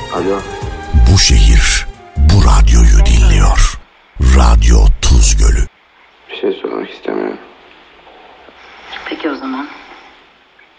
Alo. Bu şehir bu radyoyu dinliyor. Radyo Tuz Gölü. Bir şey sormak istemiyorum. Peki o zaman.